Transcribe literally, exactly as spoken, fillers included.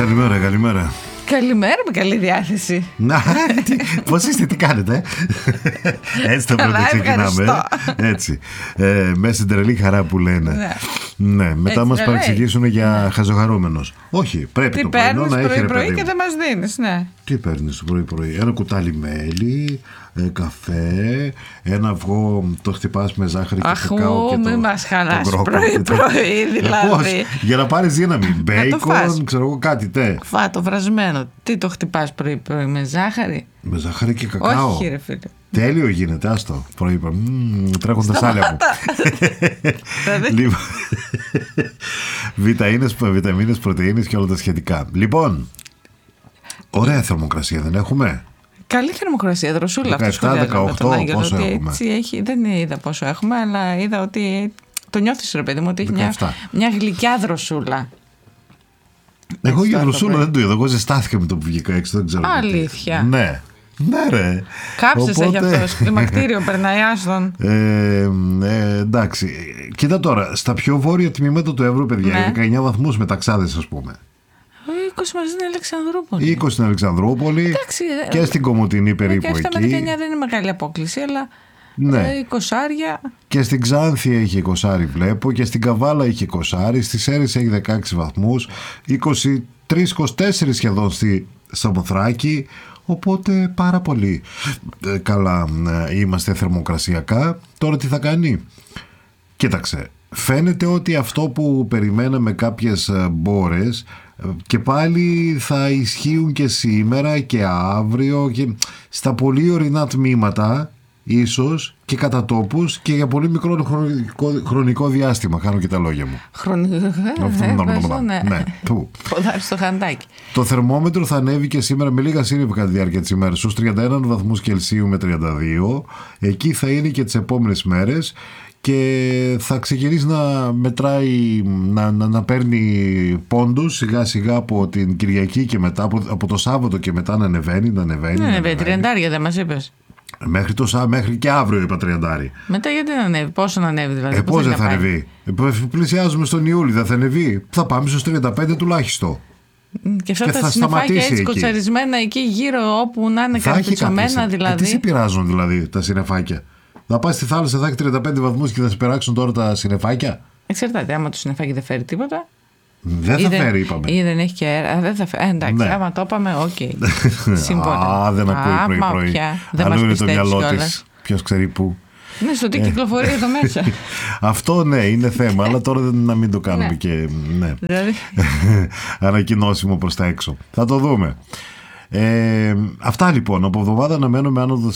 Καλημέρα, καλημέρα. Καλημέρα, με καλή διάθεση. Να, πώς είστε, τι κάνετε? Έτσι το πρώτο ξεκινάμε. Έτσι. Ε, μέσα στην τρελή χαρά που λένε. Ναι, ναι μετά έτσι, μας παρεξηγήσουν για ναι. χαζοχαρούμενος. Όχι, πρέπει τι το πρωινό να έχει πρωί, πρωί και δεν μας δίνεις, ναι. Τι παίρνεις το πρωί-πρωί? Ένα κουτάλι μέλι, ε, καφέ, ένα αυγό το χτυπάς με ζάχαρη και Αχ, κακάο και το... μην μας χαλάς πρωί-πρωί δηλαδή. Πώς, για να πάρεις δύναμη, μπέικον, ξέρω εγώ κάτι, τε. Φά το βρασμένο, τι το χτυπάς πρωί-πρωί, με ζάχαρη? Με ζάχαρη και κακάο. Όχι ρε φίλε. Τέλειο γίνεται, άστο. Πρωί-πρωί, τρέχουν τα σάλια μου. Λοιπόν, βιταμίνες, βιταμίνες, πρωτεΐνες και όλα τα σχετικά. Λοιπόν, ωραία θερμοκρασία δεν έχουμε? Καλή θερμοκρασία, δροσούλα. δεκαεπτά δεκαοκτώ, πόσο έχουμε? Έτσι έχει, δεν είδα πόσο έχουμε, αλλά είδα ότι το νιώθεις ρε παιδί μου, ότι έχει μια, μια γλυκιά δροσούλα. Εγώ έτσι, για δροσούλα δεν το είδα, εγώ ζεστάθηκα με το που βγήκα έξω, δεν ξέρω. Αλήθεια? Γιατί. Ναι. Ναι ρε. Κάψες Οπότε... έχει αυτός, κλιμακτήριο περνάει άστον. ε, ε, εντάξει, κοίτα τώρα, στα πιο βόρεια τμήματα του Εύρου, παιδιά, ναι. δεκαεννιά βαθμούς με ταξάδες ας πούμε. είκοσι μαζί στην Αλεξανδρούπολη. είκοσι στην Αλεξανδρούπολη. Εντάξει, και στην Κομοτηνή περίπου δεκαεπτά εκεί. με δεκαεννιά δεν είναι μεγάλη απόκληση, αλλά ναι. εικοσάρια. Και στην Ξάνθη έχει εικοσάρι βλέπω, και στην Καβάλα έχει εικοσάρι, στη Σέρρης έχει δεκαέξι βαθμούς, είκοσι τρία είκοσι τέσσερα σχεδόν στη Σαμοθράκη. Οπότε πάρα πολύ ε, καλά ε, είμαστε θερμοκρασιακά. Τώρα τι θα κάνει? Κοίταξε, φαίνεται ότι αυτό που περιμέναμε κάποιες μπόρες και πάλι θα ισχύουν και σήμερα και αύριο και στα πολύ ορεινά τμήματα ίσως και κατά τόπους και για πολύ μικρό χρονικό, χρονικό διάστημα. Χάνω και τα λόγια μου. Χρονικό. Ναι. Ποδάρι στο χαντάκι. Το θερμόμετρο θα ανέβει και σήμερα με λίγα σύννεφα κατά τη διάρκεια της ημέρας στους τριάντα ένα βαθμούς Κελσίου με τριάντα δύο. Εκεί θα είναι και τις επόμενες μέρες και θα ξεκινήσει να μετράει, να, να, να παίρνει πόντους σιγά σιγά από την Κυριακή και μετά, από, από το Σάββατο και μετά να ανεβαίνει, να ανεβαίνει. Ναι, ανεβαίνει, τριαντάρια δεν μας είπες? Μέχρι, το, μέχρι και αύριο είπα τριαντάρι. Μετά γιατί δεν ανέβει, πόσο να ανέβει δηλαδή? Ε, πώς δεν θα ανέβει? Ε, πλησιάζουμε στον Ιούλιο, δεν θα ανέβει? Θα πάμε στους τριάντα πέντε τουλάχιστον. Και αυτά και τα συννεφάκια έτσι εκεί. Κοτσαρισμένα εκεί γύρω όπου να είναι καρπιτσωμένα δηλαδή. Ε, τι σε πειράζουν δηλαδή τα συννεφάκια? Θα πας στη θάλασσα, θα έχει τριάντα πέντε βαθμούς και θα σε πειράξουν τώρα τα συννεφάκια? Εξαρτάται, άμα το συννεφάκι δεν φέρει τίποτα. Δεν θα φέρει, είπαμε. Ή δεν έχει και αέρα. Δεν θα φέρει. Εντάξει, ναι. Άμα το είπαμε, οκ. Okay. Σύμφωνα. Α, δεν ακούει πρωί-πρωί. Αλλού είναι το μυαλό της. Ποιος ξέρει πού. Ναι, στο τι κυκλοφορεί εδώ μέσα. Αυτό ναι, είναι θέμα, αλλά τώρα να μην το κάνουμε ναι. και ναι. Δηλαδή. Ανακοινώσιμο προς τα έξω. Θα το δούμε. Ε, αυτά λοιπόν. Από εβδομάδα αναμένουμε άνοδο